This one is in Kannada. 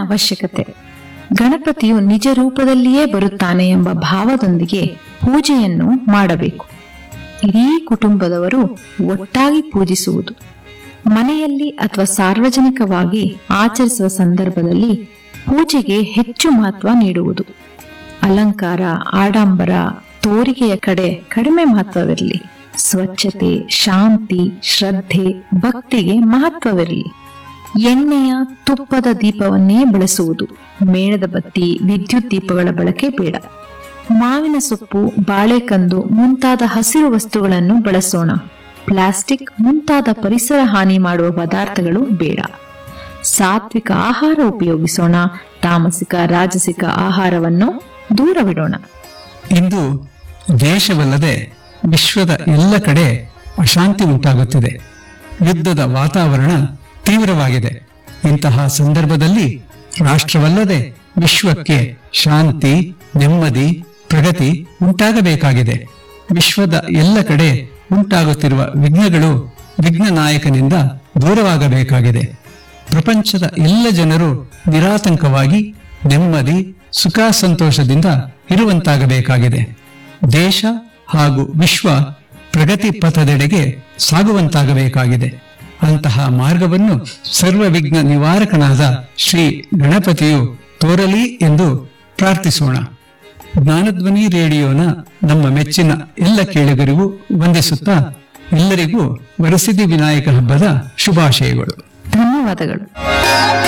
ಅವಶ್ಯಕತೆ. ಗಣಪತಿಯು ನಿಜ ರೂಪದಲ್ಲಿಯೇ ಬರುತ್ತಾನೆ ಎಂಬ ಭಾವದೊಂದಿಗೆ ಪೂಜೆಯನ್ನು ಮಾಡಬೇಕು. ಇಡೀ ಕುಟುಂಬದವರು ಒಟ್ಟಾಗಿ ಪೂಜಿಸುವುದು. ಮನೆಯಲ್ಲಿ ಅಥವಾ ಸಾರ್ವಜನಿಕವಾಗಿ ಆಚರಿಸುವ ಸಂದರ್ಭದಲ್ಲಿ ಪೂಜೆಗೆ ಹೆಚ್ಚು ಮಹತ್ವ ನೀಡುವುದು. ಅಲಂಕಾರ, ಆಡಂಬರ, ತೋರಿಕೆಯ ಕಡೆ ಕಡಿಮೆ ಮಹತ್ವವಿರಲಿ. ಸ್ವಚ್ಛತೆ, ಶಾಂತಿ, ಶ್ರದ್ಧೆ, ಭಕ್ತಿಗೆ ಮಹತ್ವವಿರಲಿ. ಎಣ್ಣೆಯ, ತುಪ್ಪದ ದೀಪವನ್ನೇ ಬಳಸುವುದು. ಮೇಣದ ಬತ್ತಿ, ವಿದ್ಯುತ್ ದೀಪಗಳ ಬಳಕೆ ಬೇಡ. ಮಾವಿನ ಸೊಪ್ಪು, ಬಾಳೆಕಂದು ಮುಂತಾದ ಹಸಿರು ವಸ್ತುಗಳನ್ನು ಬಳಸೋಣ. ಪ್ಲಾಸ್ಟಿಕ್ ಮುಂತಾದ ಪರಿಸರ ಹಾನಿ ಮಾಡುವ ಪದಾರ್ಥಗಳು ಬೇಡ. ಸಾತ್ವಿಕ ಆಹಾರ ಉಪಯೋಗಿಸೋಣ. ತಾಮಸಿಕ, ರಾಜಸಿಕ ಆಹಾರವನ್ನು ದೂರವಿಡೋಣ. ಇಂದು ದೇಶವಲ್ಲದೆ ವಿಶ್ವದ ಎಲ್ಲ ಕಡೆ ಅಶಾಂತಿ ಉಂಟಾಗುತ್ತಿದೆ. ಯುದ್ಧದ ವಾತಾವರಣ ತೀವ್ರವಾಗಿದೆ. ಇಂತಹ ಸಂದರ್ಭದಲ್ಲಿ ರಾಷ್ಟ್ರವಲ್ಲದೆ ವಿಶ್ವಕ್ಕೆ ಶಾಂತಿ, ನೆಮ್ಮದಿ, ಪ್ರಗತಿ ಉಂಟಾಗಬೇಕಾಗಿದೆ. ವಿಶ್ವದ ಎಲ್ಲ ಕಡೆ ಉಂಟಾಗುತ್ತಿರುವ ವಿಘ್ನಗಳು ವಿಘ್ನ ನಾಯಕನಿಂದ ದೂರವಾಗಬೇಕಾಗಿದೆ. ಪ್ರಪಂಚದ ಎಲ್ಲ ಜನರು ನಿರಾತಂಕವಾಗಿ ನೆಮ್ಮದಿ, ಸುಖ, ಸಂತೋಷದಿಂದ ಇರುವಂತಾಗಬೇಕಾಗಿದೆ. ದೇಶ ಹಾಗೂ ವಿಶ್ವ ಪ್ರಗತಿ ಪಥದೆಡೆಗೆ ಸಾಗುವಂತಾಗಬೇಕಾಗಿದೆ. ಅಂತಹ ಮಾರ್ಗವನ್ನು ಸರ್ವ ವಿಘ್ನ ನಿವಾರಕನಾದ ಶ್ರೀ ಗಣಪತಿಯು ತೋರಲಿ ಎಂದು ಪ್ರಾರ್ಥಿಸೋಣ. ಜ್ಞಾನಧ್ವನಿ ರೇಡಿಯೋನ ನಮ್ಮ ಮೆಚ್ಚಿನ ಎಲ್ಲ ಕೇಳುಗರಿಗೂ ವಂದಿಸುತ್ತಾ ಎಲ್ಲರಿಗೂ ವರಸಿದ್ಧಿ ವಿನಾಯಕ ಹಬ್ಬದ ಶುಭಾಶಯಗಳು. ಧನ್ಯವಾದಗಳು.